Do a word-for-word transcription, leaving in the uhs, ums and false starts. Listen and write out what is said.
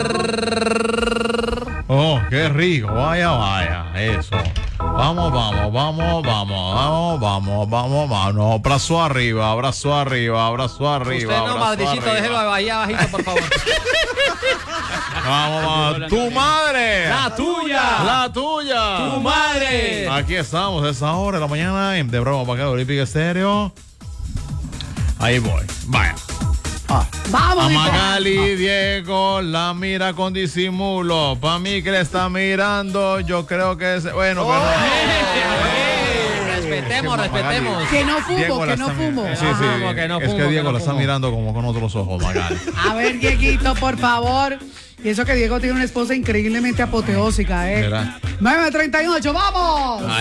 Oh, qué rico, vaya, vaya, eso. Vamos, vamos, vamos, vamos, vamos, vamos, vamos, vamos. Brazo arriba, brazo arriba, brazo arriba. Usted no, madricito, déjelo ahí abajito, por favor. Vamos, vamos. Tu madre. La tuya. La tuya. Tu madre. Aquí estamos, a esa hora de la mañana, de broma para acá, Olímpica Estéreo. Ahí voy, vaya. Ah. Vamos, A mi Magali Diego la mira con disimulo. Para mí que le está mirando, yo creo que es. Bueno, pero. Respetemos, respetemos. Que no fumo, Diego que la no está fumo. mi- Sí, Ajá, sí. como que no es fumo, que que Diego no la está fumo. mirando como con otros ojos, Magali. A ver, Dieguito, por favor. Y eso que Diego tiene una esposa increíblemente apoteósica, ¿eh? ¿Verdad? nueve treinta y ocho, ¡vamos! Ay.